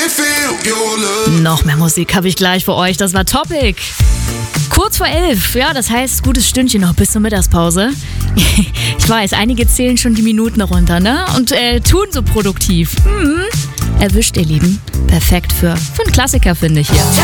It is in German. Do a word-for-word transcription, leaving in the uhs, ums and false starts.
Noch mehr Musik habe ich gleich für euch. Das war Topic. Kurz vor elf. Ja, das heißt, gutes Stündchen noch bis zur Mittagspause. Ich weiß, einige zählen schon die Minuten runter, ne? Und äh, tun so produktiv. Hm. Erwischt, ihr Lieben. Perfekt für, für einen Klassiker, finde ich hier.